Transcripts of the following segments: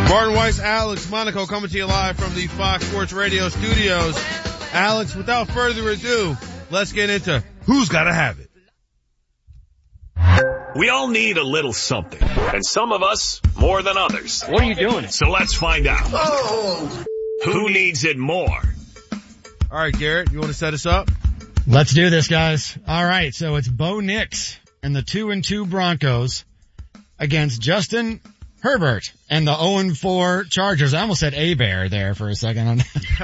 Martin Weiss, Alex Monaco coming to you live from the Fox Sports Radio studios. Alex, without further ado, let's get into who's got to have it. We all need a little something, and some of us more than others. What are you doing? So let's find out. Who needs it more? All right, Garrett, you want to set us up? Let's do this, guys. All right, so it's Bo Nix and the 2-2 Broncos against Justin Herbert and the 0-4 Chargers. I almost said A-Bear there for a second.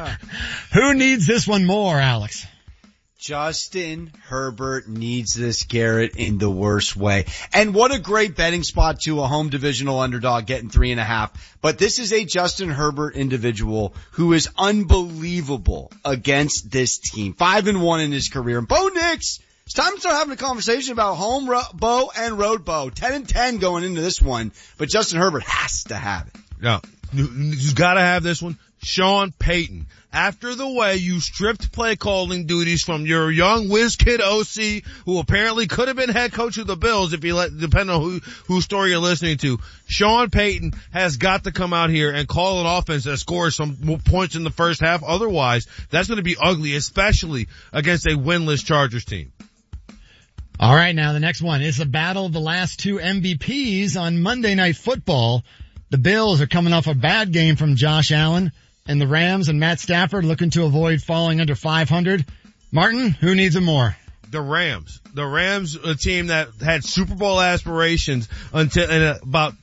Who needs this one more, Alex? Justin Herbert needs this, Garrett, in the worst way. And what a great betting spot to a home divisional underdog getting 3.5. But this is a Justin Herbert individual who is unbelievable against this team. 5-1 in his career. And Bo Nix, it's time to start having a conversation about home Bo and road Bo. 10-10 going into this one. But Justin Herbert has to have it. No, you've got to have this one. Sean Payton. After the way you stripped play calling duties from your young whiz kid OC, who apparently could have been head coach of the Bills if you depending on whose story you're listening to, Sean Payton has got to come out here and call an offense that scores some points in the first half. Otherwise, that's going to be ugly, especially against a winless Chargers team. All right, now the next one is the battle of the last two MVPs on Monday Night Football. The Bills are coming off a bad game from Josh Allen, and the Rams and Matt Stafford looking to avoid falling under 500. Martin, who needs it more? The Rams. The Rams, a team that had Super Bowl aspirations until about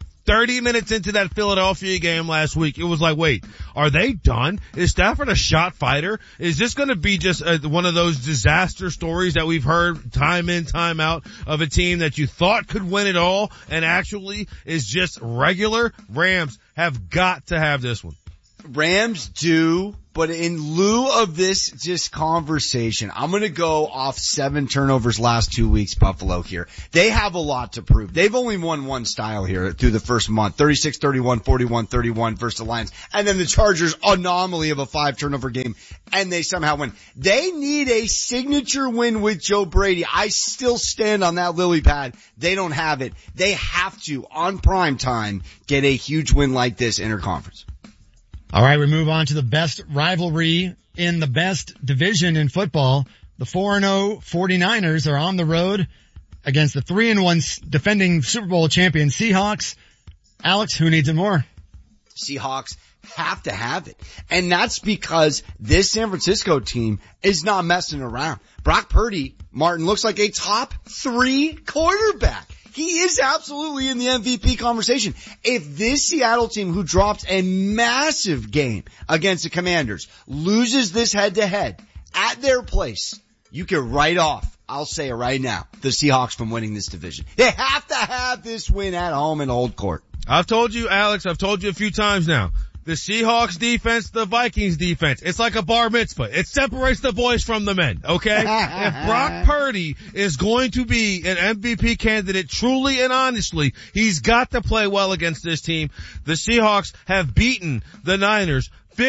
30 minutes into that Philadelphia game last week. It was like, wait, are they done? Is Stafford a shot fighter? Is this going to be just one of those disaster stories that we've heard time in, time out of a team that you thought could win it all and actually is just regular? Rams have got to have this one. Rams do, but in lieu of this just conversation, I'm going to go off 7 turnovers last 2 weeks, Buffalo here. They have a lot to prove. They've only won one style here through the first month, 36-31, 41-31 versus the Lions. And then the Chargers anomaly of a 5 turnover game, and they somehow win. They need a signature win with Joe Brady. I still stand on that lily pad. They don't have it. They have to, on prime time, get a huge win like this interconference. All right, we move on to the best rivalry in the best division in football. The 4-0 49ers are on the road against the 3-1 defending Super Bowl champion Seahawks. Alex, who needs it more? Seahawks have to have it. And that's because this San Francisco team is not messing around. Brock Purdy, Martin, looks like a top 3 quarterback. He is absolutely in the MVP conversation. If this Seattle team, who dropped a massive game against the Commanders, loses this head-to-head at their place, you can write off, I'll say it right now, the Seahawks from winning this division. They have to have this win at home in Old Court. I've told you, Alex, I've told you a few times now. The Seahawks defense, the Vikings defense, it's like a bar mitzvah. It separates the boys from the men, okay? If Brock Purdy is going to be an MVP candidate truly and honestly, he's got to play well against this team. The Seahawks have beaten the Niners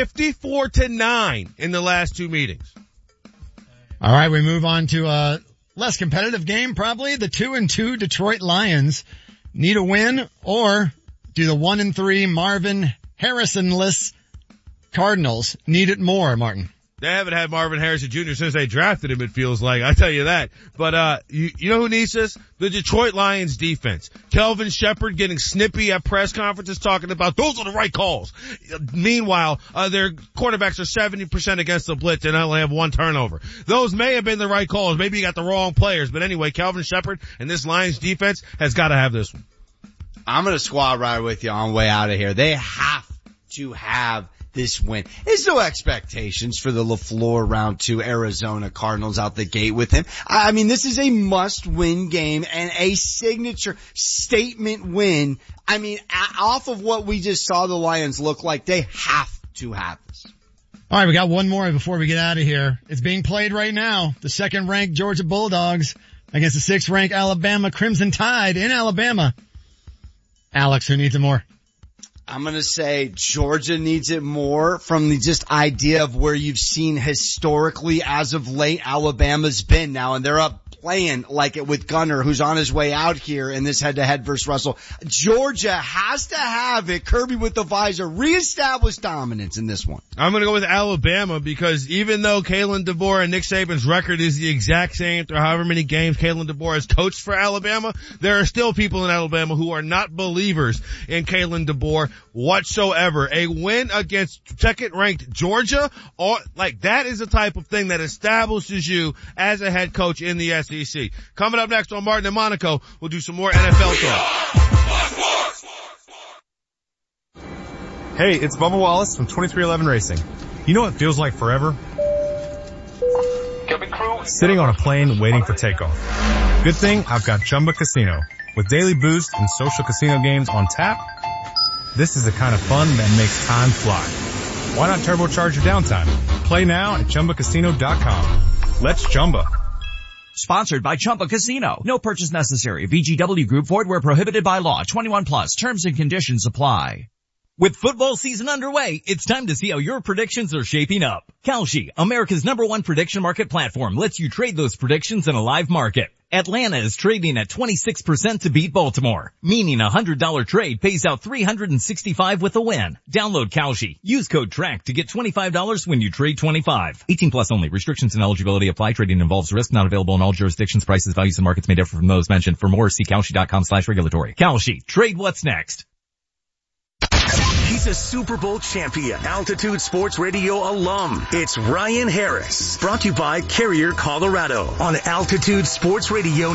54-9 in the last 2 meetings. All right, we move on to a less competitive game probably. The 2-2 Detroit Lions need a win, or do the 1-3 Marvin Harrison-less Cardinals need it more, Martin? They haven't had Marvin Harrison Jr. since they drafted him, it feels like. I tell you that. But, you know who needs this? The Detroit Lions defense. Kelvin Shepard getting snippy at press conferences talking about those are the right calls. Meanwhile, their quarterbacks are 70% against the blitz and only have 1 turnover. Those may have been the right calls. Maybe you got the wrong players. But anyway, Kelvin Shepard and this Lions defense has got to have this one. I'm going to squad ride with you on the way out of here. They have to have this win. There's no expectations for the LaFleur round 2 Arizona Cardinals out the gate with him. I mean, this is a must-win game and a signature statement win. I mean, off of what we just saw the Lions look like, they have to have this. All right, we got one more before we get out of here. It's being played right now. The 2nd-ranked Georgia Bulldogs against the 6th-ranked Alabama Crimson Tide in Alabama. Alex, who needs it more? I'm going to say Georgia needs it more from the just idea of where you've seen historically as of late Alabama's been now, and they're up playing like it with Gunner, who's on his way out here in this head-to-head versus Russell. Georgia has to have it. Kirby with the visor, reestablish dominance in this one. I'm going to go with Alabama because even though Kalen DeBoer and Nick Saban's record is the exact same through however many games Kalen DeBoer has coached for Alabama, there are still people in Alabama who are not believers in Kalen DeBoer whatsoever. A win against second-ranked Georgia, that is the type of thing that establishes you as a head coach in the SEC. Coming up next on Martin and Monaco, we'll do some more NFL talk. Hey, it's Bubba Wallace from 2311 Racing. You know what feels like forever? Sitting on a plane waiting for takeoff. Good thing I've got Chumba Casino. With daily boost and social casino games on tap, this is the kind of fun that makes time fly. Why not turbocharge your downtime? Play now at ChumbaCasino.com. Let's Chumba. Sponsored by Chumba Casino. No purchase necessary. VGW Group. Void where prohibited by law. 21 plus. Terms and conditions apply. With football season underway, it's time to see how your predictions are shaping up. Kalshi, America's #1 prediction market platform, lets you trade those predictions in a live market. Atlanta is trading at 26% to beat Baltimore, meaning a $100 trade pays out $365 with a win. Download Kalshi. Use code TRACK to get $25 when you trade 25. 18 plus only. Restrictions and eligibility apply. Trading involves risk. Not available in all jurisdictions. Prices, values, and markets may differ from those mentioned. For more, see Kalshi.com/regulatory. Kalshi. Trade what's next. He's a Super Bowl champion, Altitude Sports Radio alum. It's Ryan Harris, brought to you by Carrier, Colorado, on Altitude Sports Radio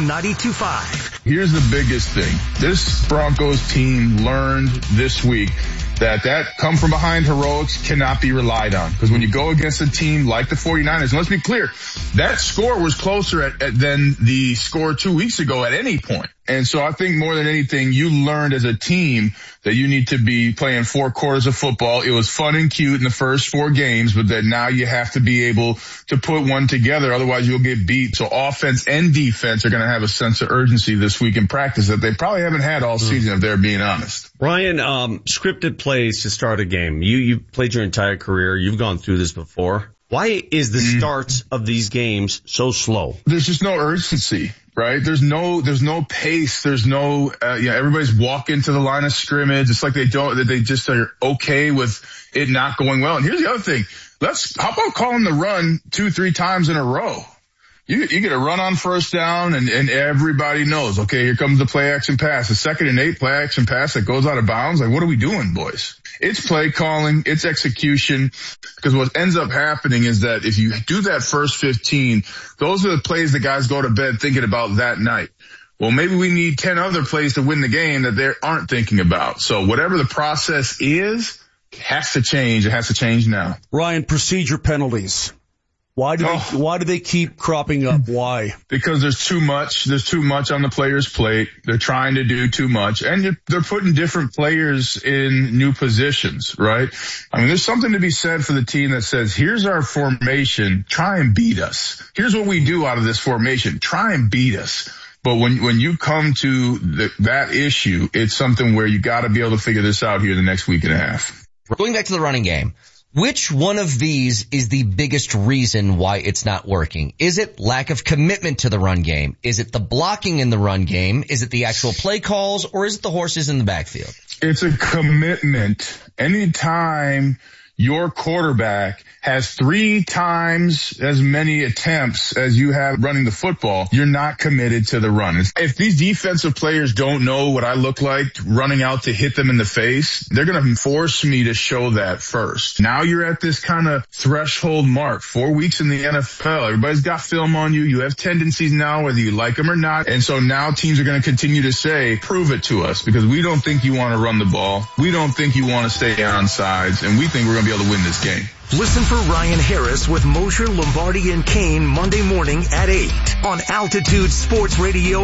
92.5. Here's the biggest thing. This Broncos team learned this week that come from behind heroics cannot be relied on. Because when you go against a team like the 49ers, and let's be clear, that score was closer than the score 2 weeks ago at any point. And so I think more than anything, you learned as a team that you need to be playing 4 quarters of football. It was fun and cute in the first 4 games, but that now you have to be able to put one together. Otherwise you'll get beat. So offense and defense are going to have a sense of urgency this week in practice that they probably haven't had all season, if they're being honest. Ryan, scripted plays to start a game. You played your entire career. You've gone through this before. Why is the starts of these games so slow? There's just no urgency. Right? There's no pace. There's no, everybody's walking to the line of scrimmage. It's like they just are okay with it not going well. And here's the other thing. How about calling the run 2-3 times in a row? You get a run on first down and everybody knows, okay, here comes the play action pass. The 2nd and 8 play action pass that goes out of bounds. Like, what are we doing, boys? It's play calling, it's execution, because what ends up happening is that if you do that first 15, those are the plays the guys go to bed thinking about that night. Well, maybe we need 10 other plays to win the game that they aren't thinking about. So whatever the process is, has to change. It has to change now. Ryan, procedure penalties. Why do they keep cropping up? Why? Because there's too much on the player's plate. They're trying to do too much, and they're putting different players in new positions, right? I mean, there's something to be said for the team that says, here's our formation, try and beat us. Here's what we do out of this formation, try and beat us. But when you come to that issue, it's something where you got to be able to figure this out here in the next week and a half. Going back to the running game, which one of these is the biggest reason why it's not working? Is it lack of commitment to the run game? Is it the blocking in the run game? Is it the actual play calls? Or is it the horses in the backfield? It's a commitment. Anytime your quarterback has 3 times as many attempts as you have running the football, you're not committed to the run. If these defensive players don't know what I look like running out to hit them in the face, they're going to force me to show that first. Now you're at this kind of threshold mark, 4 weeks in the NFL. Everybody's got film on you. You have tendencies now, whether you like them or not. And so now teams are going to continue to say, prove it to us, because we don't think you want to run the ball. We don't think you want to stay on sides, and we think we're going to be able to win this game. Listen for Ryan Harris with Mosher, Lombardi, and Kane Monday morning at 8 on Altitude Sports Radio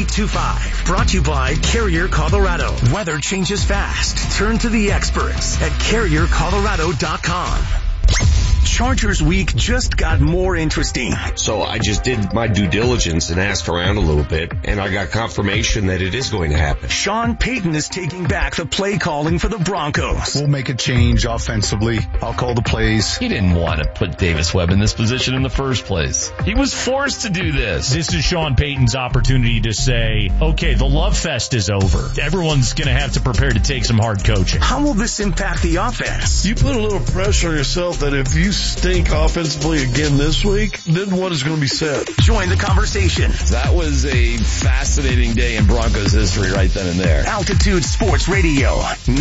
92.5. Brought to you by Carrier, Colorado. Weather changes fast. Turn to the experts at CarrierColorado.com. Chargers week just got more interesting. So I just did my due diligence and asked around a little bit, and I got confirmation that it is going to happen. Sean Payton is taking back the play calling for the Broncos. We'll make a change offensively. I'll call the plays. He didn't want to put Davis Webb in this position in the first place. He was forced to do this. This is Sean Payton's opportunity to say, okay, the love fest is over. Everyone's going to have to prepare to take some hard coaching. How will this impact the offense? You put a little pressure on yourself that if you stink offensively again this week, then what is going to be said? Join the conversation. That was a fascinating day in Broncos history right then and there. Altitude Sports Radio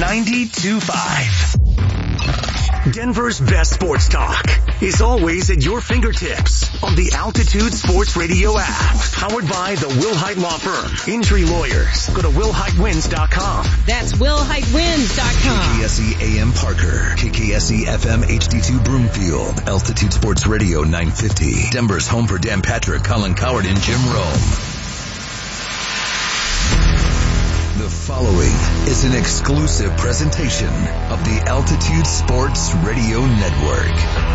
92.5. Denver's best sports talk is always at your fingertips on the Altitude Sports Radio app. Powered by the Wilhite Law Firm. Injury lawyers. Go to WilhiteWins.com. That's WilhiteWins.com. KKSE AM Parker. KKSE FM HD2 Broomfield. Altitude Sports Radio 950. Denver's home for Dan Patrick, Colin Coward, and Jim Rome. The following is an exclusive presentation of the Altitude Sports Radio Network.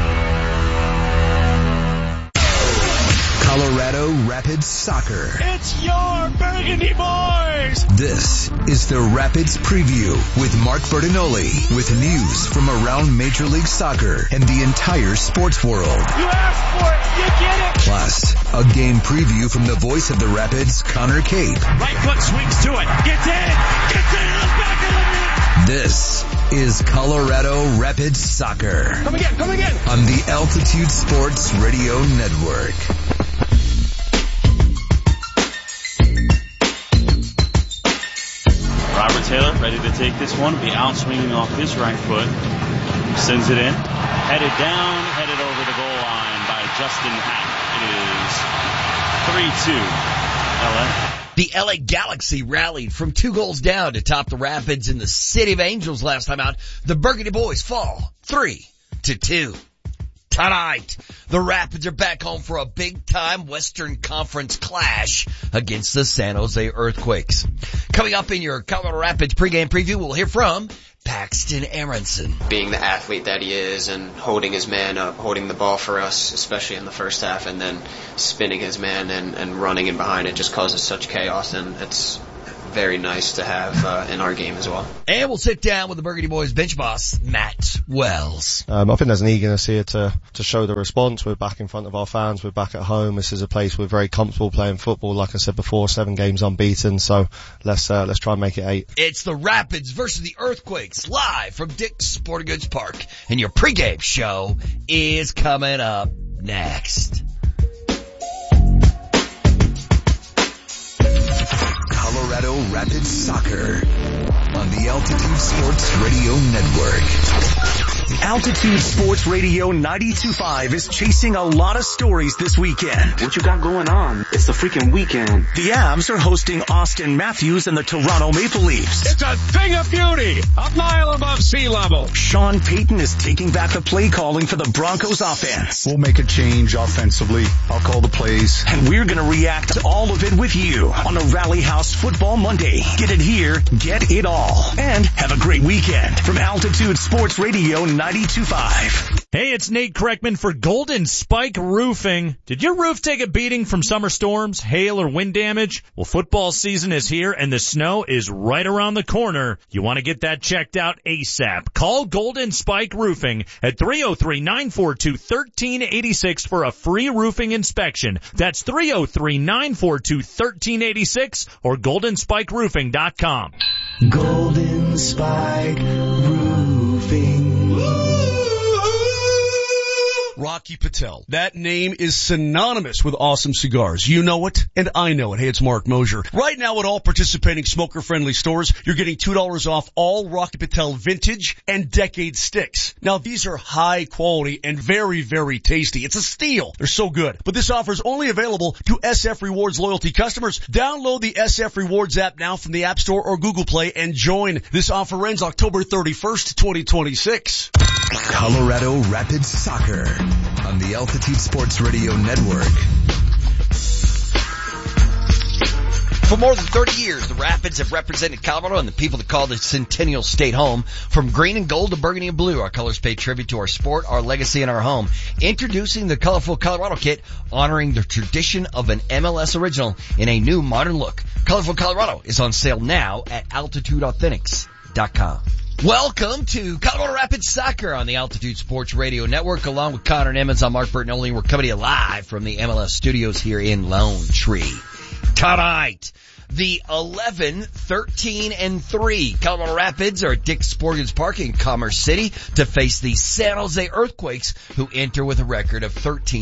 Colorado Rapids Soccer. It's your Burgundy Boys! This is the Rapids Preview with Mark Bertinoli, with news from around Major League Soccer and the entire sports world. You asked for it, you get it! Plus, a game preview from the voice of the Rapids, Connor Cape. Right foot swings to it, gets in the back of the net! This is Colorado Rapids Soccer. Come again! On the Altitude Sports Radio Network. Robert Taylor ready to take this one. Be out swinging off his right foot. Sends it in. Headed down. Headed over the goal line by Justin Hack. It is 3-2 LA. The LA Galaxy rallied from 2 goals down to top the Rapids in the City of Angels last time out. The Burgundy Boys fall 3-2. Tonight, the Rapids are back home for a big-time Western Conference clash against the San Jose Earthquakes. Coming up in your Colorado Rapids pregame preview, we'll hear from Paxton Aronson. Being the athlete that he is and holding his man up, holding the ball for us, especially in the first half, and then spinning his man and running in behind it just causes such chaos, and it's very nice to have in our game as well. And we'll sit down with the Burgundy Boys bench boss, Matt Wells. I think there's an eagerness here to show the response. We're back in front of our fans. We're back at home. This is a place we're very comfortable playing football. Like I said before, 7 games unbeaten. So let's try and make it 8. It's the Rapids versus the Earthquakes live from Dick's Sporting Goods Park. And your pregame show is coming up next. Colorado Rapids Soccer on the Altitude Sports Radio Network. Altitude Sports Radio 92.5 is chasing a lot of stories this weekend. What you got going on? It's the freaking weekend. The Avs are hosting Austin Matthews and the Toronto Maple Leafs. It's a thing of beauty, a mile above sea level. Sean Payton is taking back the play calling for the Broncos offense. We'll make a change offensively. I'll call the plays. And we're going to react to all of it with you on a Rally House Football Monday. Get it here, get it all. And have a great weekend from Altitude Sports Radio 92.5. Hey, it's Nate Kreckman for Golden Spike Roofing. Did your roof take a beating from summer storms, hail, or wind damage? Well, football season is here and the snow is right around the corner. You want to get that checked out ASAP. Call Golden Spike Roofing at 303-942-1386 for a free roofing inspection. That's 303-942-1386 or goldenspikeroofing.com. Golden Spike Roofing. Rocky Patel. That name is synonymous with awesome cigars. You know it, and I know it. Hey, it's Mark Mosier. Right now at all participating smoker-friendly stores, you're getting $2 off all Rocky Patel vintage and decade sticks. Now, these are high quality and very, very tasty. It's a steal. They're so good. But this offer is only available to SF Rewards loyalty customers. Download the SF Rewards app now from the App Store or Google Play and join. This offer ends October 31st, 2026. Colorado Rapids Soccer on the Altitude Sports Radio Network. For more than 30 years, the Rapids have represented Colorado and the people that call the Centennial State home. From green and gold to burgundy and blue, our colors pay tribute to our sport, our legacy, and our home. Introducing the Colorful Colorado Kit, honoring the tradition of an MLS original in a new modern look. Colorful Colorado is on sale now at AltitudeAuthentics.com. Welcome to Colorado Rapids Soccer on the Altitude Sports Radio Network. Along with Connor and Emmons, I'm Mark Bertinoli. We're coming to you live from the MLS studios here in Lone Tree. Tonight, the 11-13-3 Colorado Rapids are at Dick's Sporting Park in Commerce City to face the San Jose Earthquakes, who enter with a record of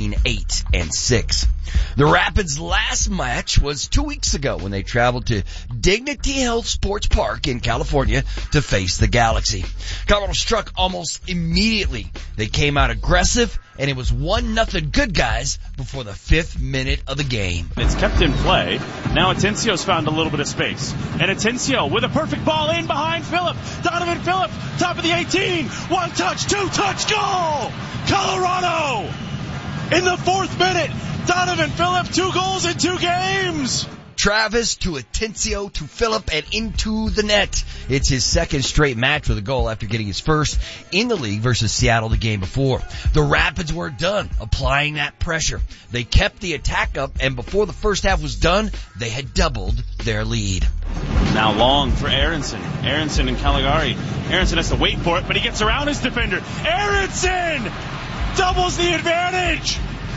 13-8-6. The Rapids' last match was 2 weeks ago when they traveled to Dignity Health Sports Park in California to face the Galaxy. Colorado struck almost immediately. They came out aggressive, and it was 1-0 good guys before the 5th minute of the game. It's kept in play. Now Atencio's found a little bit of space. And Atencio with a perfect ball in behind Phillip. Donovan Phillip, top of the 18. 1-touch, 2-touch, goal! Colorado! In the 4th minute, Donovan Phillip, 2 goals in 2 games! Travis to Atencio to Phillip and into the net. It's his second straight match with a goal after getting his first in the league versus Seattle the game before. The Rapids were done applying that pressure. They kept the attack up, and before the first half was done, they had doubled their lead. Now long for Aronson. Aronson and Caligari. Aronson has to wait for it, but he gets around his defender. Aronson doubles the advantage.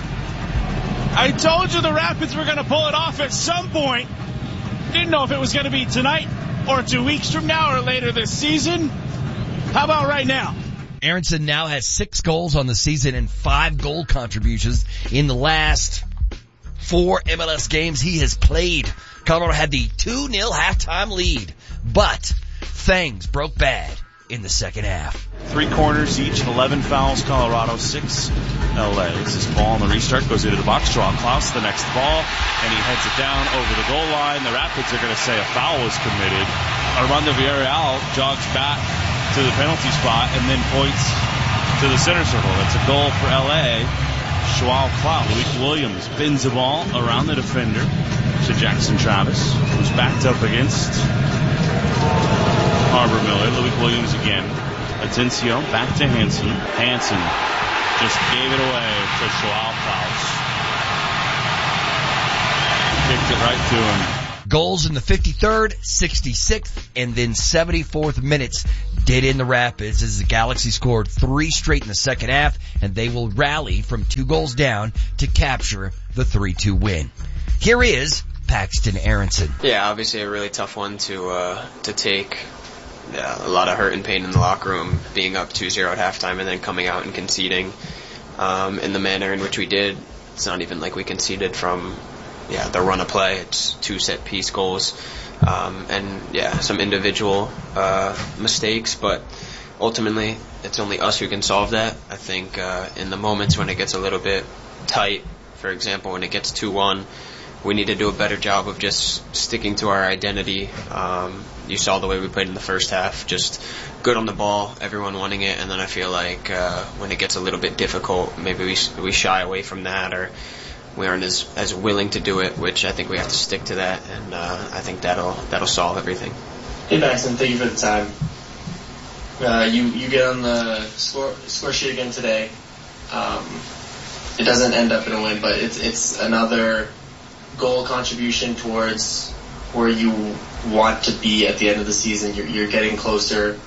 I told you the Rapids were going to pull it off at some point. Didn't know if it was going to be tonight or 2 weeks from now or later this season. How about right now? Aronson now has 6 goals on the season and 5 goal contributions in the last 4 MLS games he has played. Colorado had the 2-0 halftime lead, but things broke bad in the second half. 3 corners each, 11 fouls, Colorado, 6 LA. This is ball on the restart, goes into the box, Joao Klaus, the next ball, and he heads it down over the goal line. The Rapids are going to say a foul was committed. Armando Villarreal jogs back to the penalty spot and then points to the center circle. That's a goal for LA. Joao Klaus. Luke Williams bends the ball around the defender to Jackson Travis, who's backed up against Harbor Miller. Luke Williams again. Atencio back to Hansen. Hansen just gave it away to Joao Klaus. Kicked it right to him. Goals in the 53rd, 66th, and then 74th minutes did in the Rapids as the Galaxy scored 3 straight in the second half, and they will rally from 2 goals down to capture the 3-2 win. Here is Paxton Aronson. Yeah, obviously a really tough one to take. Yeah, a lot of hurt and pain in the locker room, being up 2-0 at halftime and then coming out and conceding in the manner in which we did. It's not even like we conceded from the run of play. It's 2 set-piece goals and some individual mistakes, but ultimately it's only us who can solve that. I think in the moments when it gets a little bit tight, for example, when it gets 2-1, we need to do a better job of just sticking to our identity. You saw the way we played in the first half, just good on the ball, everyone wanting it, and then I feel like when it gets a little bit difficult, maybe we shy away from that, or we aren't as willing to do it, which I think we have to stick to that, and I think that'll solve everything. Hey Paxton, thank you for the time. You get on the score sheet again today. It doesn't end up in a win, but it's another goal contribution towards where you want to be at the end of the season. You're getting closer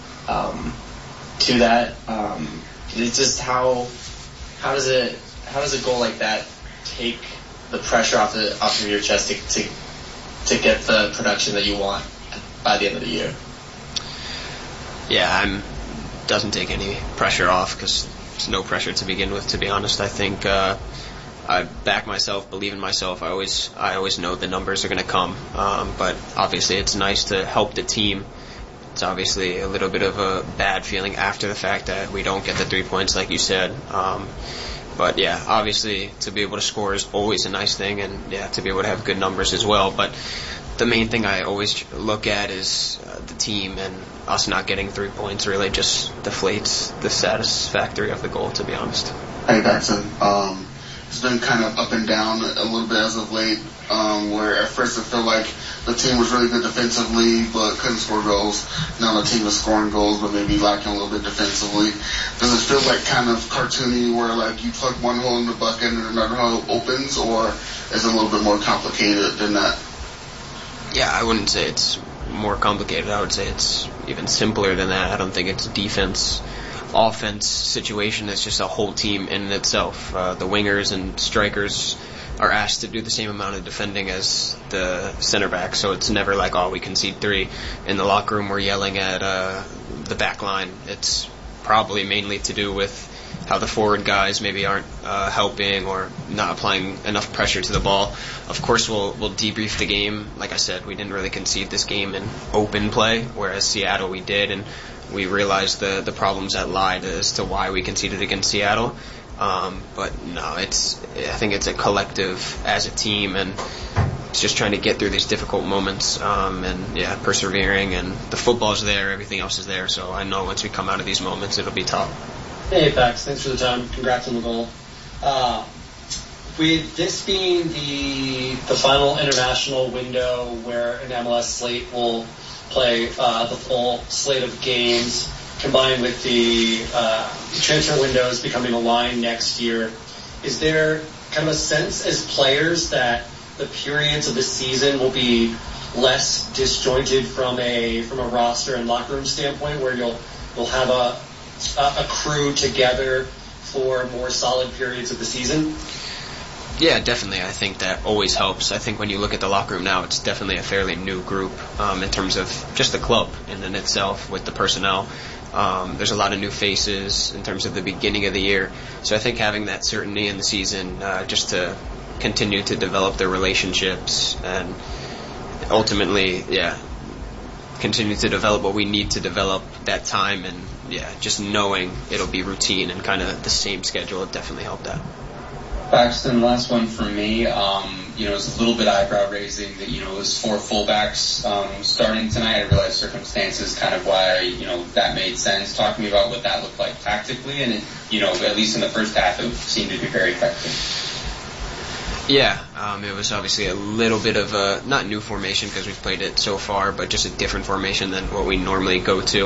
to that. It's just how does a goal like that take the pressure off of your chest to get the production that you want by the end of the year? Yeah, doesn't take any pressure off because it's no pressure to begin with. To be honest, I think I back myself, believe in myself. I always know the numbers are going to come, but obviously it's nice to help the team. It's obviously a little bit of a bad feeling after the fact that we don't get the 3 points like you said. But yeah, obviously to be able to score is always a nice thing, and to be able to have good numbers as well. But the main thing I always look at is the team, and us not getting 3 points really just deflates the satisfactory of the goal, to be honest. Hey, Paxton. It's been kind of up and down a little bit as of late. where at first it felt like the team was really good defensively but couldn't score goals. Now the team is scoring goals but maybe lacking a little bit defensively. Does it feel like kind of cartoony where like you plug one hole in the bucket and another hole opens, or is it a little bit more complicated than that? Yeah, I wouldn't say it's more complicated. I would say it's even simpler than that. I don't think it's defense, offense situation. It's just a whole team in itself. The wingers and strikers are asked to do the same amount of defending as the center back, so it's never like, oh, we concede 3. In the locker room, we're yelling at the back line. It's probably mainly to do with how the forward guys maybe aren't helping or not applying enough pressure to the ball. Of course, we'll debrief the game. Like I said, we didn't really concede this game in open play, whereas Seattle we did, and we realized the problems that lied as to why we conceded against Seattle. But no, I think it's a collective as a team, and it's just trying to get through these difficult moments, and yeah, persevering, and the football's there, everything else is there, so I know once we come out of these moments, it'll be tough. Hey, Pax, thanks for the time. Congrats on the goal. With this being the final international window where an MLS slate will play the full slate of games, combined with the transfer windows becoming aligned next year, is there kind of a sense as players that the periods of the season will be less disjointed from a roster and locker room standpoint, where you'll have a crew together for more solid periods of the season? Yeah, definitely. I think that always helps. I think when you look at the locker room now, it's definitely a fairly new group in terms of just the club in itself with the personnel. There's a lot of new faces in terms of the beginning of the year. So I think having that certainty in the season just to continue to develop their relationships and ultimately, continue to develop what we need to develop that time, and just knowing it'll be routine and kind of the same schedule, it definitely helped out. Paxton, last one for me. It was a little bit eyebrow raising that, it was 4 fullbacks starting tonight. I realized circumstances kind of why, that made sense. Talk to me about what that looked like tactically, and, at least in the first half, it seemed to be very effective. Yeah, it was obviously a little bit of a, not new formation because we've played it so far, but just a different formation than what we normally go to.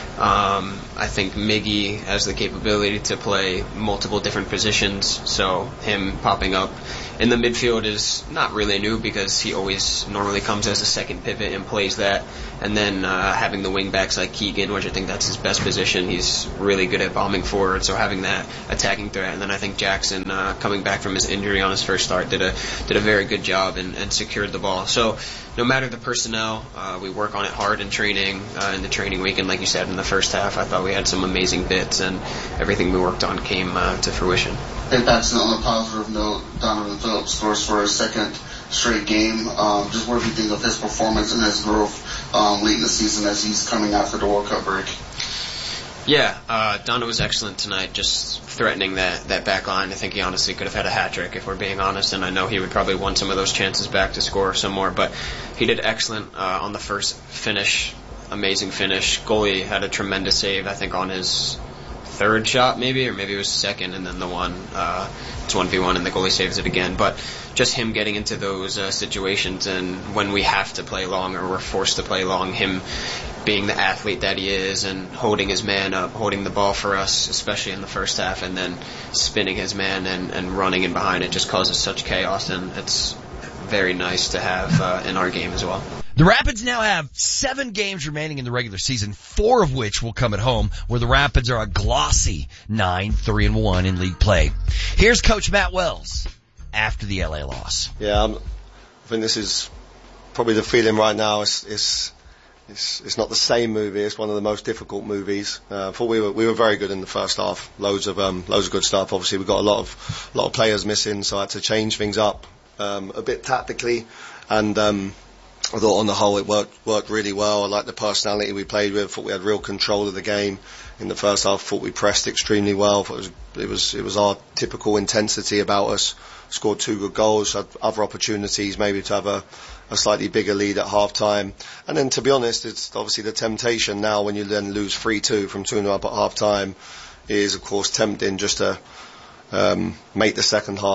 I think Miggy has the capability to play multiple different positions, so him popping up in the midfield is not really new because he always normally comes as a second pivot and plays that. And then having the wing backs like Keegan, which I think that's his best position. He's really good at bombing forward, so having that attacking threat. And then I think Jackson, coming back from his injury on his first start, did a very good job and secured the ball. So no matter the personnel, we work on it hard in training, in the training week. And like you said, in the first half, I thought we had some amazing bits, and everything we worked on came to fruition. Hey, Paxton, on a positive note, Donovan Phillips scores for his second straight game. Just what do you think of his performance and his growth late in the season as he's coming after the World Cup break? Yeah, Dono was excellent tonight, just threatening that back line. I think he honestly could have had a hat trick if we're being honest, and I know he would probably want some of those chances back to score some more, but he did excellent on the first finish. Amazing finish. Goalie had a tremendous save, I think, on his third shot maybe, or maybe it was second, and then the one, it's 1v1 and the goalie saves it again. But just him getting into those situations, and when we have to play long or we're forced to play long, him being the athlete that he is and holding his man up, holding the ball for us, especially in the first half, and then spinning his man and running in behind it just causes such chaos, and it's very nice to have in our game as well. The Rapids now have 7 games remaining in the regular season, 4 of which will come at home, where the Rapids are a glossy 9-3-1 in league play. Here's Coach Matt Wells after the LA loss. Yeah, I think this is probably the feeling right now. It's not the same movie. It's one of the most difficult movies. I thought we were very good in the first half. Loads of good stuff. Obviously, we got a lot of players missing, so I had to change things up a bit tactically, and I thought on the whole it worked really well. I liked the personality we played with. Thought we had real control of the game in the first half. Thought we pressed extremely well. Thought it was our typical intensity about us. Scored 2 good goals. Had other opportunities maybe to have a slightly bigger lead at half time. And then to be honest, it's obviously the temptation now when you then lose 3-2 from 2-0 up at half time is of course tempting just to make the second half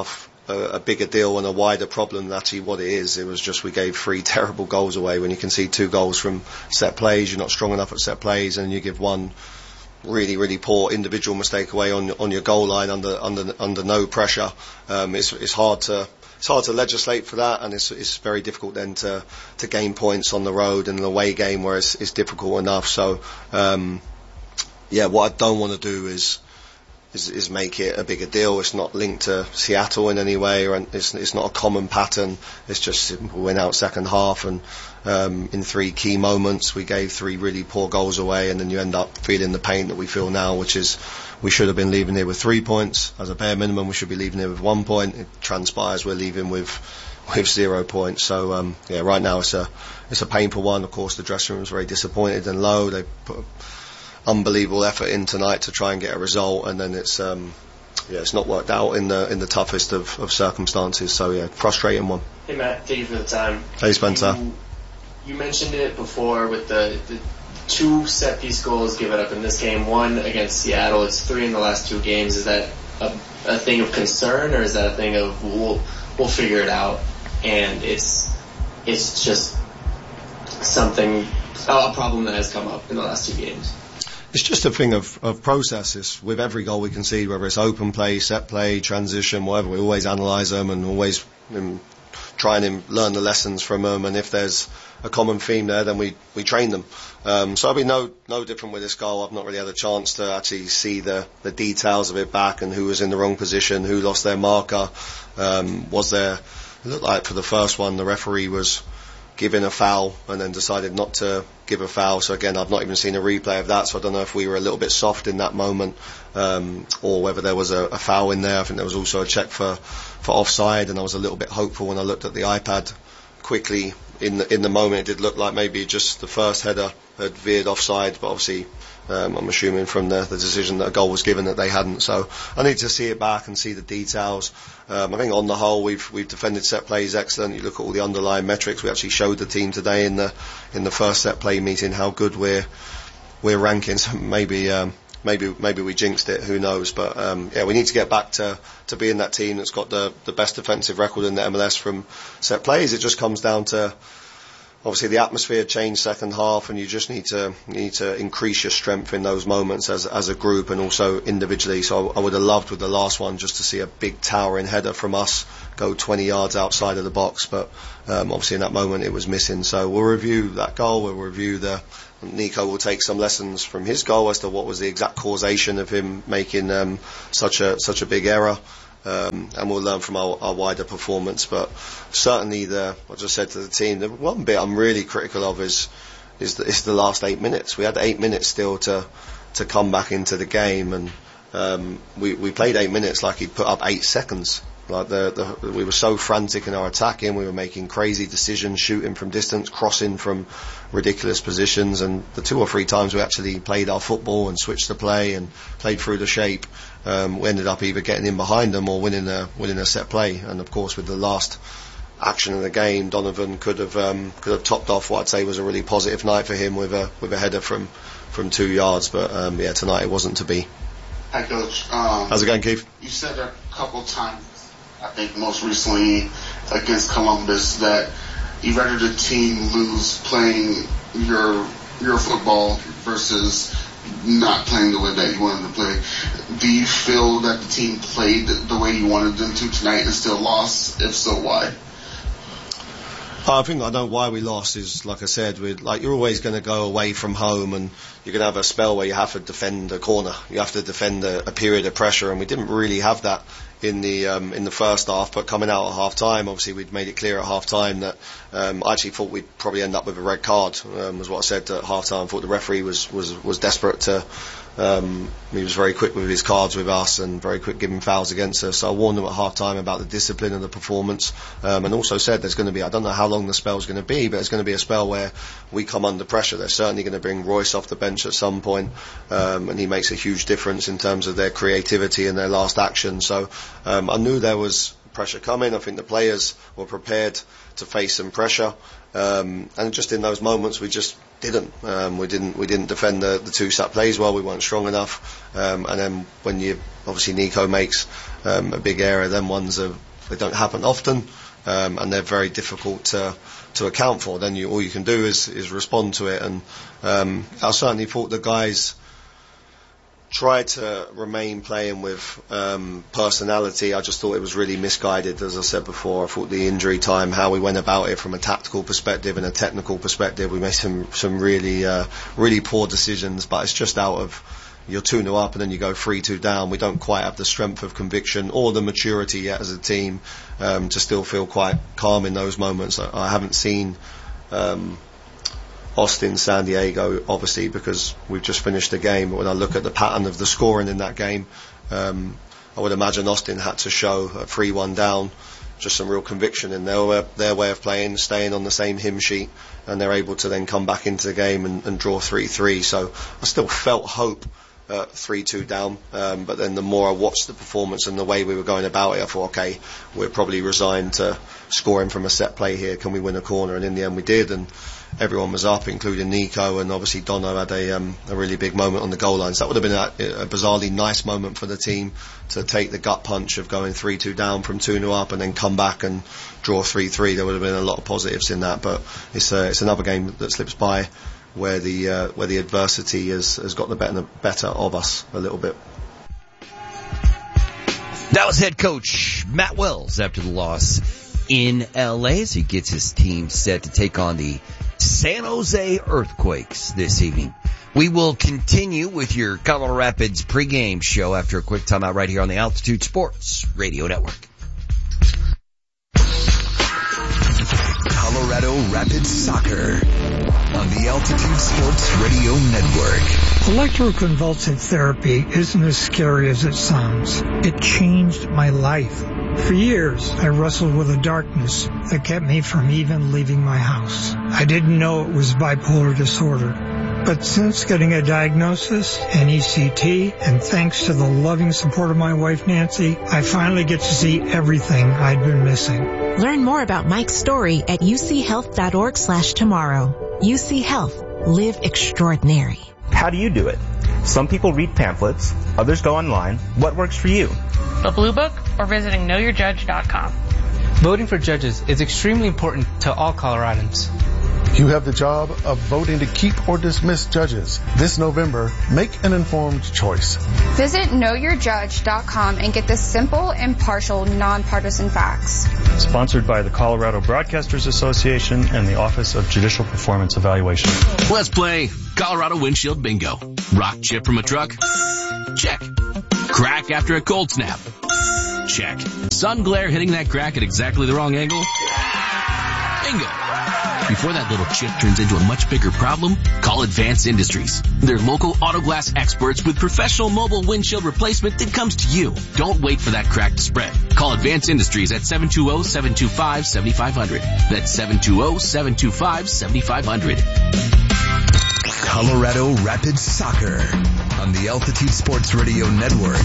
a bigger deal and a wider problem than actually what it is. It was just we gave 3 terrible goals away. When you concede 2 goals from set plays, you're not strong enough at set plays, and you give one really, really poor individual mistake away on your goal line under no pressure. It's hard to legislate for that, and it's very difficult then to gain points on the road in an away game where it's difficult enough. So what I don't want to do is make it a bigger deal. It's not linked to Seattle in any way, or it's not a common pattern. It's just simple. We went out second half, and in 3 key moments we gave 3 really poor goals away, and then you end up feeling the pain that we feel now, which is we should have been leaving here with 3 points. As a bare minimum, we should be leaving here with 1 point. It transpires we're leaving with 0 points. So right now it's a painful one. Of course, the dressing room is very disappointed and low. They put unbelievable effort in tonight to try and get a result, and then it's not worked out in the toughest of circumstances. So frustrating one. Hey Matt, thank you for the time. Hey Spencer. You mentioned it before with the 2 set piece goals given up in this game. 1 against Seattle. It's 3 in the last 2 games. Is that a thing of concern, or is that a thing of we'll figure it out, and it's just a problem that has come up in the last 2 games? It's just a thing of processes. With every goal we concede, whether it's open play, set play, transition, whatever, we always analyse them and always try and learn the lessons from them. And if there's a common theme there, then we train them. So I'll be no different with this goal. I've not really had a chance to actually see the details of it back and who was in the wrong position, who lost their marker. It looked like for the first one, the referee was given a foul and then decided not to give a foul. So again, I've not even seen a replay of that, so I don't know if we were a little bit soft in that moment, or whether there was a foul in there. I think there was also a check for offside, and I was a little bit hopeful when I looked at the iPad quickly. In the moment, it did look like maybe just the first header had veered offside, but obviously I'm assuming from the decision that a goal was given that they hadn't. So I need to see it back and see the details. I think on the whole we've defended set plays excellent. You look at all the underlying metrics. We actually showed the team today in the first set play meeting how good we're ranking. So maybe we jinxed it. Who knows? But we need to get back to being that team that's got the best defensive record in the MLS from set plays. It just comes down to obviously the atmosphere changed second half, and you just need to increase your strength in those moments as a group and also individually. So I would have loved with the last one just to see a big towering header from us go 20 yards outside of the box, but obviously in that moment it was missing. So we'll review that goal. We'll review Nico will take some lessons from his goal as to what was the exact causation of him making such a big error. And we'll learn from our wider performance. But certainly I just said to the team, the one bit I'm really critical of is the last 8 minutes. We had 8 minutes still to come back into the game, and we played 8 minutes like he'd put up 8 seconds. Like we were so frantic in our attacking, we were making crazy decisions, shooting from distance, crossing from ridiculous positions, and the 2 or 3 times we actually played our football and switched the play and played through the shape, we ended up either getting in behind them or winning a set play. And of course, with the last action of the game, Donovan could have topped off what I'd say was a really positive night for him with a header from 2 yards. But tonight it wasn't to be. Hi, Coach. How's it going, Keith? You said a couple times, I think most recently against Columbus, that you'd rather the team lose playing your football versus not playing the way that you wanted to play. Do you feel that the team played the way you wanted them to tonight and still lost? If so, why? I think I know why we lost is, like I said, you're always going to go away from home and you're going to have a spell where you have to defend a corner. You have to defend a period of pressure, and we didn't really have that in the first half. But coming out at half time, obviously we'd made it clear at half time that I actually thought we'd probably end up with a red card, was what I said at half time. I thought the referee was desperate to he was very quick with his cards with us and very quick giving fouls against us. So I warned them at half time about the discipline of the performance, and also said there's going to be, I don't know how long the spell's going to be, but it's going to be a spell where we come under pressure. They're certainly going to bring Royce off the bench at some point, and he makes a huge difference in terms of their creativity and their last action. So I knew there was pressure coming. I think the players were prepared to face some pressure, and just in those moments we just didn't. We didn't defend the 2 set plays well. We weren't strong enough, and then when obviously Nico makes a big error, then one's a they don't happen often, and they're very difficult to account for. Then all you can do is respond to it. And I certainly thought the guys tried to remain playing with personality. I just thought it was really misguided, as I said before. I thought the injury time, how we went about it from a tactical perspective and a technical perspective, we made some really poor decisions. But it's just out of, you're 2-0 up and then you go 3-2 down. We don't quite have the strength of conviction or the maturity yet as a team to still feel quite calm in those moments. I haven't seen Austin, San Diego, obviously, because we've just finished the game. But when I look at the pattern of the scoring in that game, I would imagine Austin had to show a 3-1 down, just some real conviction in their way of playing, staying on the same hymn sheet, and they're able to then come back into the game and draw 3-3. So I still felt hope 3-2 down, but then the more I watched the performance and the way we were going about it, I thought, okay, we're probably resigned to scoring from a set play here. Can we win a corner? And in the end we did, and everyone was up, including Nico, and obviously Dono had a really big moment on the goal line. So that would have been a bizarrely nice moment for the team to take the gut punch of going 3-2 down from 2-0 up and then come back and draw 3-3. There would have been a lot of positives in that, but it's another game that slips by where the adversity has got the better of us a little bit. That was head coach Matt Wells after the loss in LA as he gets his team set to take on the San Jose Earthquakes this evening. We will continue with your Colorado Rapids pregame show after a quick timeout right here on the Altitude Sports Radio Network. Colorado Rapids Soccer on the Altitude Sports Radio Network. Electroconvulsive therapy isn't as scary as it sounds. It changed my life. For years, I wrestled with a darkness that kept me from even leaving my house. I didn't know it was bipolar disorder. But since getting a diagnosis, an ECT, and thanks to the loving support of my wife Nancy, I finally get to see everything I'd been missing. Learn more about Mike's story at uchealth.org/tomorrow. UC Health. Live extraordinary. How do you do it? Some people read pamphlets, others go online. What works for you? The Blue Book or visiting knowyourjudge.com. Voting for judges is extremely important to all Coloradans. You have the job of voting to keep or dismiss judges. This November, make an informed choice. Visit knowyourjudge.com and get the simple, impartial, nonpartisan facts. Sponsored by the Colorado Broadcasters Association and the Office of Judicial Performance Evaluation. Let's play Colorado Windshield Bingo. Rock chip from a truck? Check. Crack after a cold snap? Check. Sun glare hitting that crack at exactly the wrong angle? Bingo. Before that little chip turns into a much bigger problem, call Advanced Industries. They're local auto glass experts with professional mobile windshield replacement that comes to you. Don't wait for that crack to spread. Call Advanced Industries at 720-725-7500. That's 720-725-7500. Colorado Rapids Soccer on the Altitude Sports Radio Network.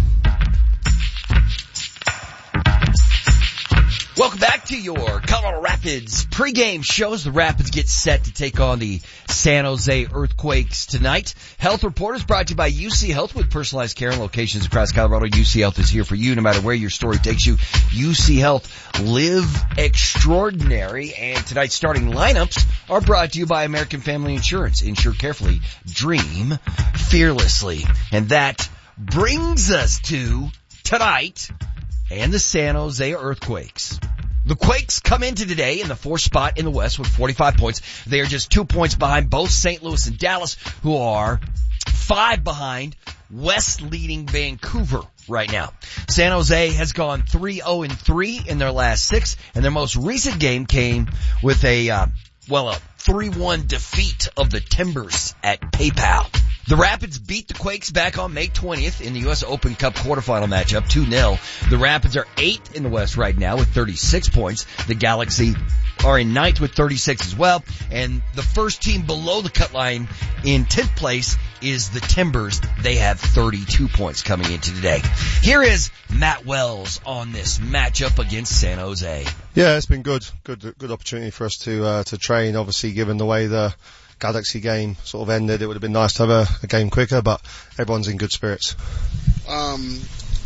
Welcome back to your Colorado Rapids pregame shows. The Rapids get set to take on the San Jose Earthquakes tonight. Health Report is brought to you by UC Health with personalized care in locations across Colorado. UC Health is here for you no matter where your story takes you. UC Health, live extraordinary. And tonight's starting lineups are brought to you by American Family Insurance. Insure carefully, dream fearlessly. And that brings us to tonight and the San Jose Earthquakes. The Quakes come into today in the 4th spot in the West with 45 points. They are just 2 points behind both St. Louis and Dallas, who are 5 behind West leading Vancouver right now. San Jose has gone 3-0-3 in their last 6, and their most recent game came with a 3-1 defeat of the Timbers at PayPal. The Rapids beat the Quakes back on May 20th in the U.S. Open Cup quarterfinal matchup, 2-0. The Rapids are 8th in the West right now with 36 points. The Galaxy are in 9th with 36 as well. And the first team below the cut line in 10th place is the Timbers. They have 32 points coming into today. Here is Matt Wells on this matchup against San Jose. Yeah, it's been good opportunity for us to train. Obviously, given the way the Galaxy game sort of ended, it would have been nice to have a game quicker, but everyone's in good spirits.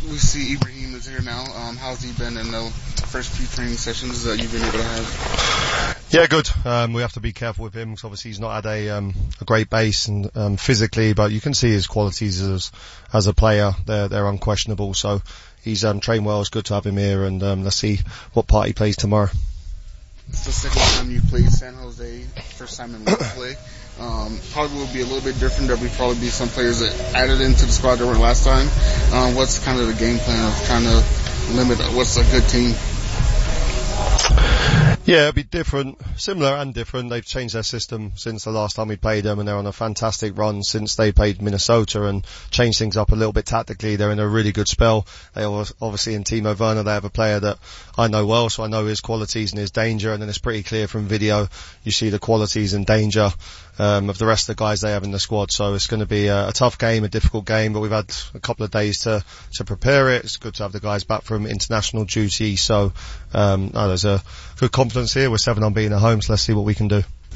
We see Ibrahim is here now. How's he been in the first few training sessions that you've been able to have? Yeah, good. We have to be careful with him because obviously he's not had a great base and physically, but you can see his qualities as a player. They're unquestionable. So he's trained well. It's good to have him here, and let's see what part he plays tomorrow. It's the second time you played San Jose, first time in league play. Probably will be a little bit different. There'll probably be some players that added into the squad that were last time. What's kind of the game plan of trying to limit what's a good team? Yeah, it'll be different, similar and different. They've changed their system since the last time we played them, and they're on a fantastic run since they played Minnesota and changed things up a little bit tactically. They're in a really good spell. They obviously in Timo Werner, they have a player that I know well, so I know his qualities and his danger, and then it's pretty clear from video. You see the qualities and danger of the rest of the guys they have in the squad. So it's going to be a tough game, a difficult game, but we've had a couple of days to prepare it. It's good to have the guys back from international duty. So there's a good confidence here. We're 7 unbeaten at home, so let's see what we can do.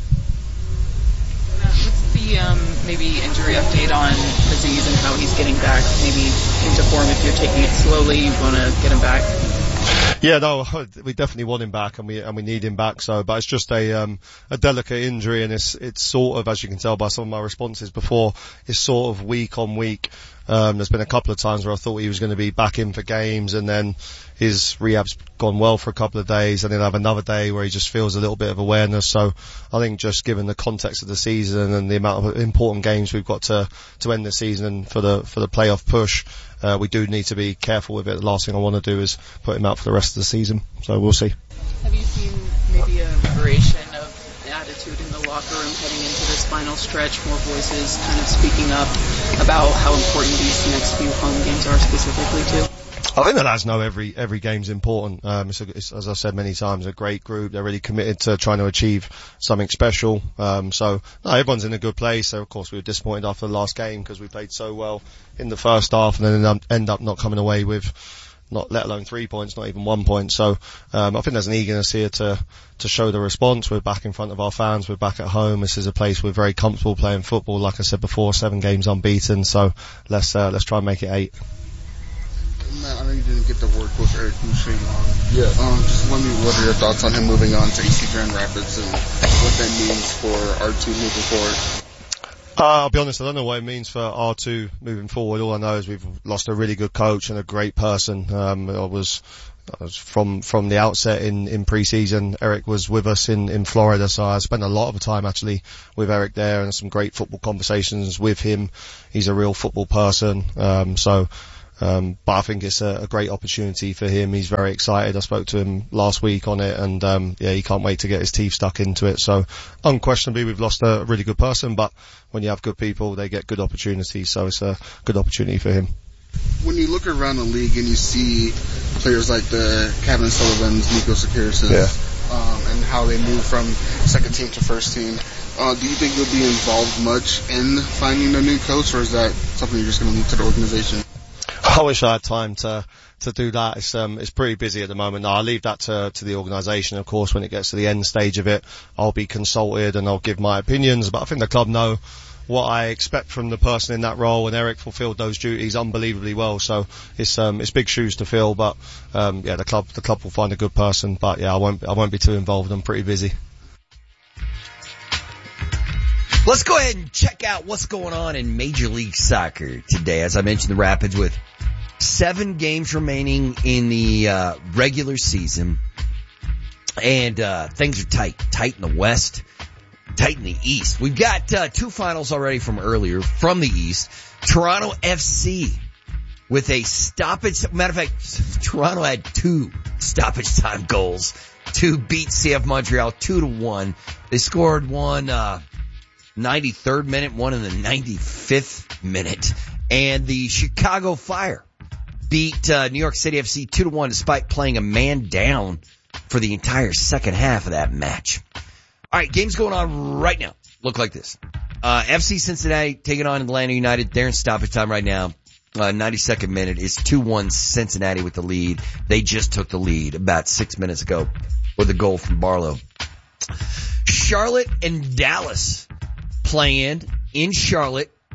What's the maybe injury update on Aziz and how he's getting back maybe into form? If you're taking it slowly, you want to get him back? Yeah, no, we definitely want him back, and we need him back. So, but it's just a delicate injury, and it's sort of, as you can tell by some of my responses before, it's sort of week on week. There's been a couple of times where I thought he was going to be back in for games, and then his rehab's gone well for a couple of days, and then have another day where he just feels a little bit of awareness. So I think just given the context of the season and the amount of important games we've got to end the season and for the playoff push, we do need to be careful with it. The last thing I want to do is put him out for the rest of the season. So we'll see. Have you seen maybe a variation of the attitude in the locker room heading into this final stretch? More voices kind of speaking up about how important these next few home games are specifically too? I think the lads know every game's important. It's, as I've said many times, a great group. They're really committed to trying to achieve something special. Everyone's in a good place. So of course we were disappointed after the last game because we played so well in the first half and then end up not coming away with not let alone 3 points, not even 1 point. So I think there's an eagerness here to show the response. We're back in front of our fans. We're back at home. This is a place we're very comfortable playing football. Like I said before, 7 games unbeaten. So let's try and make it 8. Matt, I know you didn't get to work with Eric Boucher long. Yeah. Just let me, what are your thoughts on him moving on to EC Grand Rapids and what that means for R2 moving forward? I'll be honest, I don't know what it means for R2 moving forward. All I know is we've lost a really good coach and a great person. I was from the outset in pre-season. Eric was with us in Florida, so I spent a lot of time actually with Eric there and some great football conversations with him. He's a real football person. But I think it's a great opportunity for him. He's very excited. I spoke to him last week on it, and he can't wait to get his teeth stuck into it. So unquestionably we've lost a really good person, but when you have good people, they get good opportunities, so it's a good opportunity for him. When you look around the league and you see players like the Kevin Sullivans, Nico Sakarisis, and how they move from second team to first team, do you think you'll be involved much in finding a new coach, or is that something you're just going to leave to the organization? I wish I had time to do that. It's pretty busy at the moment. No, I'll leave that to the organisation. Of course, when it gets to the end stage of it, I'll be consulted and I'll give my opinions. But I think the club know what I expect from the person in that role, and Eric fulfilled those duties unbelievably well. So it's big shoes to fill. But the club will find a good person. But yeah, I won't be too involved. I'm pretty busy. Let's go ahead and check out what's going on in Major League Soccer today. As I mentioned, the Rapids with 7 games remaining in the regular season. And things are tight in the West, tight in the East. We've got 2 finals already from earlier from the East. Toronto FC with a stoppage. Matter of fact, Toronto had 2 stoppage time goals to beat CF Montreal 2-1. They scored one 93rd minute, one in the 95th minute. And the Chicago Fire beat New York City FC 2-1 despite playing a man down for the entire second half of that match. All right, games going on right now. Look like this. FC Cincinnati taking on Atlanta United. They're in stoppage time right now. 92nd minute is 2-1 Cincinnati with the lead. They just took the lead about 6 minutes ago with a goal from Barlow. Charlotte and Dallas playing in Charlotte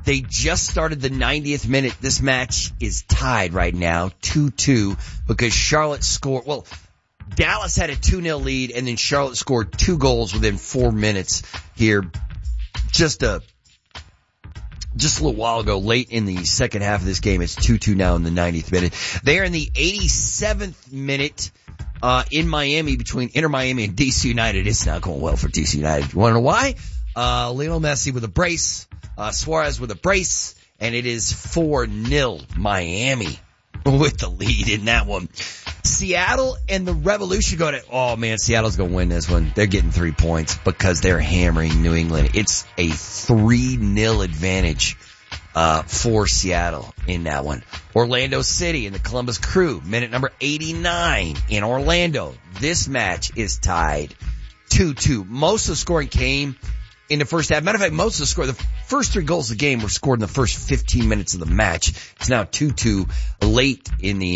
They just started the 90th minute. This match is tied right now, 2-2, because Charlotte scored. Well, Dallas had a 2-0 lead, and then Charlotte scored 2 goals within 4 minutes here. Just a little while ago, late in the second half of this game. It's 2-2 now in the 90th minute. They are in the 87th minute in Miami between Inter Miami and DC United. It's not going well for DC United. You want to know why? Lionel Messi with a brace, Suarez with a brace, and it is 4-0 Miami with the lead in that one. Seattle and the Revolution go to, oh man, Seattle's going to win this one. They're getting 3 points because they're hammering New England. It's a 3-0 advantage for Seattle in that one. Orlando City and the Columbus Crew, minute number 89 in Orlando. This match is tied 2-2. Most of the scoring came in the first half. Matter of fact, most of the first 3 goals of the game were scored in the first 15 minutes of the match. It's now 2-2 late in the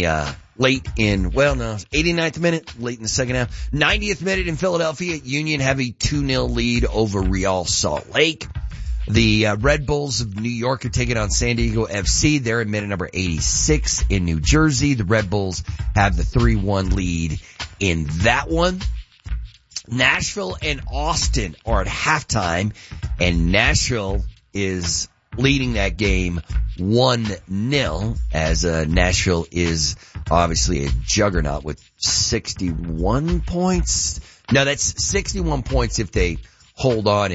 89th minute, late in the second half. 90th minute in Philadelphia, Union have a 2-0 lead over Real Salt Lake. The Red Bulls of New York are taking on San Diego FC. They're in minute number 86 in New Jersey. The Red Bulls have the 3-1 lead in that one. Nashville and Austin are at halftime, and Nashville is leading that game 1-0, as Nashville is obviously a juggernaut with 61 points. No, that's 61 points if they hold on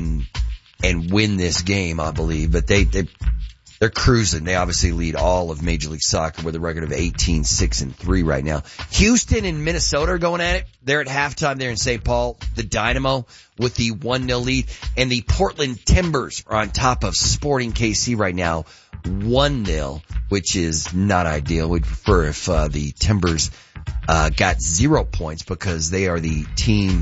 and win this game, I believe. But they're cruising. They obviously lead all of Major League Soccer with a record of 18-6-3 right now. Houston and Minnesota are going at it. They're at halftime there in St. Paul. The Dynamo with the 1-0 lead. And the Portland Timbers are on top of Sporting KC right now, 1-0, which is not ideal. We'd prefer if the Timbers got 0 points, because they are the team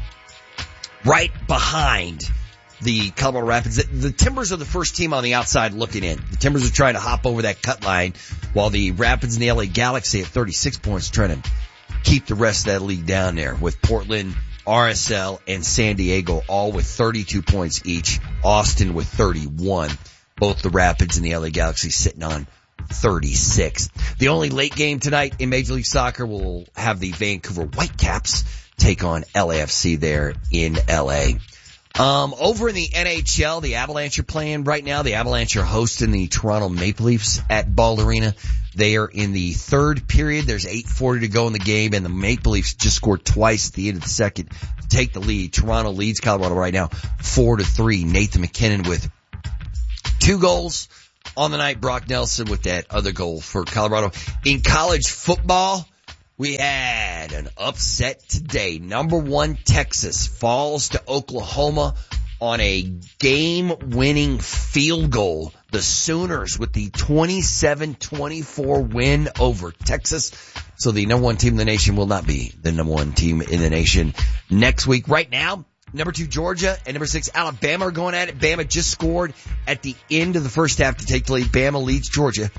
right behind the Colorado Rapids. The Timbers are the first team on the outside looking in. The Timbers are trying to hop over that cut line, while the Rapids and the LA Galaxy at 36 points are trying to keep the rest of that league down there, with Portland, RSL, and San Diego all with 32 points each. Austin with 31. Both the Rapids and the LA Galaxy sitting on 36. The only late game tonight in Major League Soccer will have the Vancouver Whitecaps take on LAFC there in LA. Over in the NHL, the Avalanche are playing right now. The Avalanche are hosting the Toronto Maple Leafs at Ball Arena. They are in the third period. There's 8:40 to go in the game, and the Maple Leafs just scored twice at the end of the second to take the lead. Toronto leads Colorado right now 4-3. Nathan McKinnon with 2 goals on the night. Brock Nelson with that other goal for Colorado. In college football, we had an upset today. Number 1 Texas falls to Oklahoma on a game-winning field goal. The Sooners with the 27-24 win over Texas. So the number 1 team in the nation will not be the number 1 team in the nation next week. Right now, number 2 Georgia and number 6 Alabama are going at it. Bama just scored at the end of the first half to take the lead. Bama leads Georgia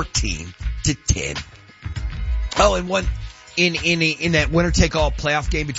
14-10. Oh, and one in that winner-take-all playoff game between